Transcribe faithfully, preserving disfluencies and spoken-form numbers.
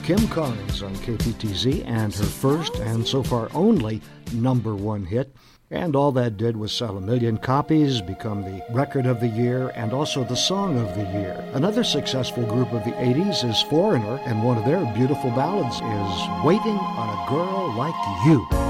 Kim Carnes on K P T Z and her first and so far only number one hit. And all that did was sell a million copies, become the record of the year, and also the song of the year. Another successful group of the eighties is Foreigner, and one of their beautiful ballads is Waiting on a Girl Like You.